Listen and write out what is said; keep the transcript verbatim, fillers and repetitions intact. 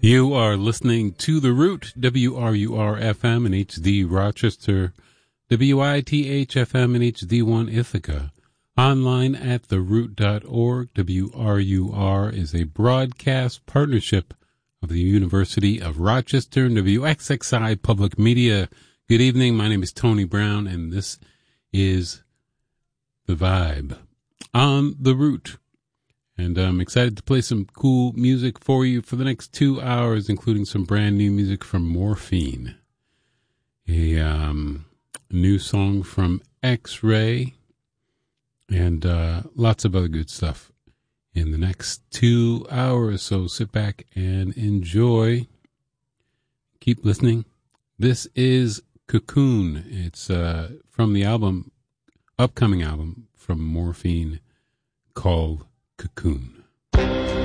You are listening to The Root, W R U R F M and H D Rochester, W I T H F M and H D one Ithaca. Online at the root dot org. W R U R is a broadcast partnership of the University of Rochester and W X X I Public Media. Good evening. My name is Tony Brown, and this is The Vibe on The Root. And I'm excited to play some cool music for you for the next two hours, including some brand new music from Morphine, a um, new song from X-Ray, and uh, lots of other good stuff in the next two hours. So sit back and enjoy. Keep listening. This is Cocoon. It's uh, from the album, upcoming album from Morphine called Cocoon.